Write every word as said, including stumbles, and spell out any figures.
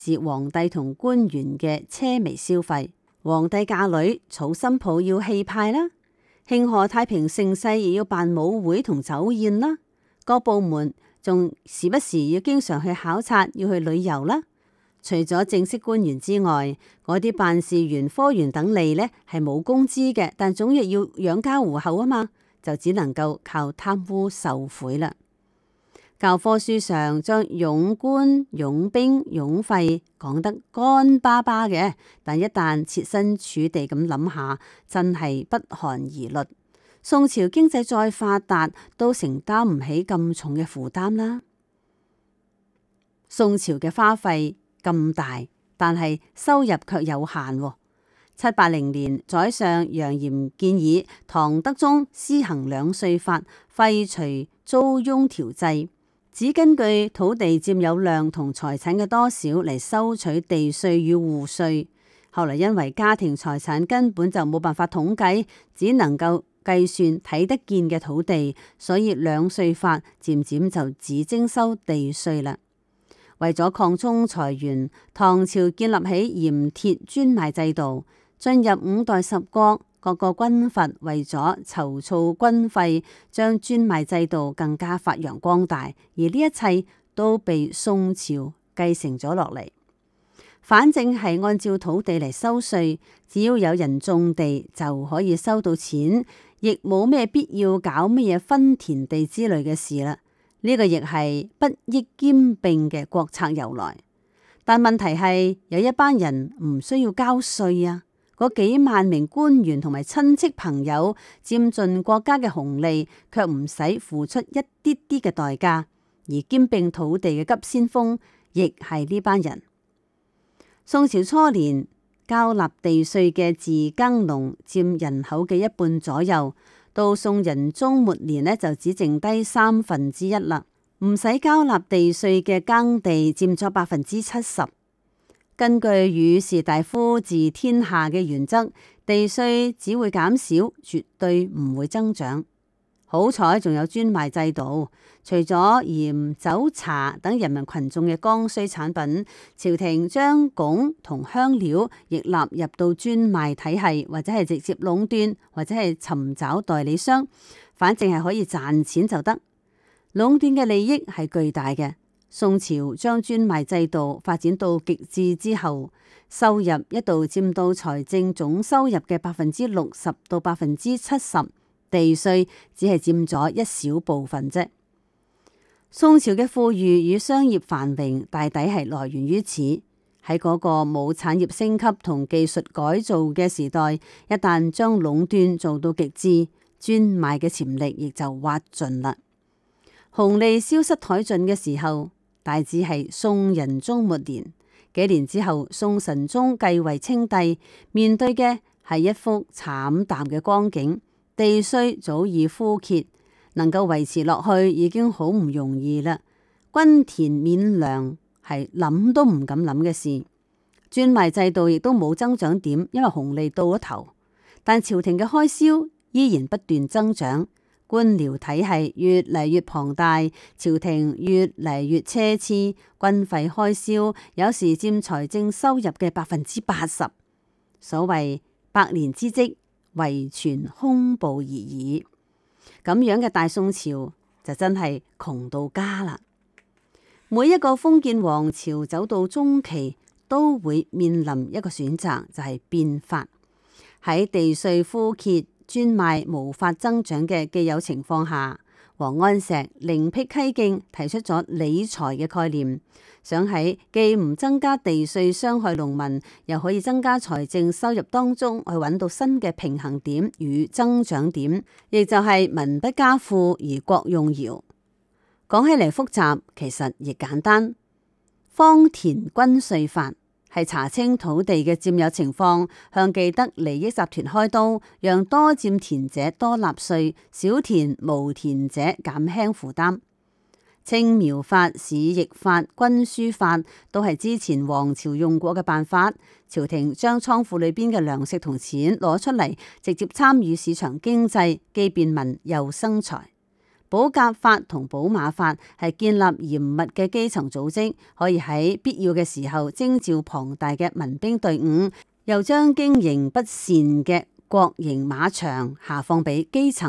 是皇帝同官員嘅奢靡消費。皇帝嫁女娶新抱要氣派啦，慶賀太平盛世亦要辦舞會同酒宴啦。各部門仲時不時要經常去考察，要去旅遊啦。除咗正式官員之外，嗰啲辦事員、科員等吏呢係冇工資嘅，但總亦要養家糊口啊嘛，就只能夠靠貪污受賄啦。教科書上將冗官、冗兵、冗費講得乾巴巴嘅，但一旦設身處地咁諗下，真係不寒而慄。宋朝經濟再發達，都承擔唔起咁重嘅負擔啦。宋朝嘅花費咁大，但係收入卻有限。七八零年，宰相楊炎建議唐德宗施行兩稅法，廢除租庸條制，只根據土地佔有量同財產嘅多少嚟收取地稅與戶稅。後來因為家庭財產根本就冇辦法統計，只能夠計算睇得見嘅土地，所以兩稅法漸漸就只徵收地稅啦。為咗擴充財源，唐朝建立起鹽鐵專賣制度。進入五代十國，各個軍閥為咗籌措軍費，將專賣制度更加發揚光大，而呢一切都被宋朝繼承咗落嚟。反正係按照土地嚟收稅，只要有人種地就可以收到錢，亦冇咩必要搞咩嘢分田地之類嘅事啦。呢個亦係不益兼並嘅國策由來。但問題係有一班人唔需要交稅啊！嗰幾萬名官員同埋親戚朋友佔盡國家嘅紅利，卻唔使付出一啲啲嘅代價，而兼併土地嘅急先鋒亦係呢班人。宋朝初年交納地稅嘅自耕農佔人口嘅一半左右，到宋仁宗末年呢，就只剩低三分之一啦。唔使交納地稅嘅耕地佔咗百分之七十。根據與士大夫治天下嘅原則，地稅只會減少，絕對唔會增長。好彩仲有專賣制度，除咗鹽、酒、茶等人民群眾嘅剛需產品，朝廷將汞同香料亦納入到專賣體系，或者係直接壟斷，或者係尋找代理商，反正係可以賺錢就得。壟斷嘅利益係巨大嘅。宋朝將專賣制度發展到極致之後，收入一度佔到財政總收入嘅百分之六十到百分之七十，地稅只係佔咗一小部分啫。宋朝嘅富裕與商業繁榮大抵係來源於此。喺嗰個冇產業升級同技術改造嘅時代，一旦將壟斷做到極致，專賣嘅潛力亦就挖盡啦。紅利消失殆盡嘅時候，大致係宋仁宗末年。幾年之後，宋神宗繼位稱帝，面對嘅係一幅慘淡嘅光景。地稅早已枯竭，能夠維持落去已經好唔容易啦。均田免糧係諗都唔敢諗嘅事。專賣制度亦都冇增長點，因為紅利到咗頭。但朝廷嘅開銷依然不斷增長。官僚體系越嚟越龐大，朝廷越嚟越奢侈，軍費開銷有時佔財政收入嘅百分之八十。所謂百年之積，遺存空報而已。咁樣嘅大宋朝就真係窮到家啦。每一個封建王朝走到中期，都會面臨一個選擇，就係變法。喺地稅枯竭、專賣無法增長嘅既有情況下，王安石另闢蹊徑，提出咗理財嘅概念，想喺既唔增加地稅傷害農民，又可以增加財政收入當中去揾到新嘅平衡點與增長點，亦就係民不加賦而國用徭。講起嚟複雜，其實亦簡單。荒田均稅法係查清土地嘅佔有情況，向既得利益集團開刀，讓多佔田者多納稅，少田無田者減輕負擔。青苗法、市役法、軍書法都係之前王朝用過嘅辦法。朝廷將倉庫裏邊嘅糧食同錢攞出嚟，直接參與市場經濟，既便民又生財。 保甲法同保馬法係建立嚴密嘅基層組織，可以喺必要嘅時候徵召龐大嘅民兵隊伍，又將經營不善嘅國營馬場下放俾基層。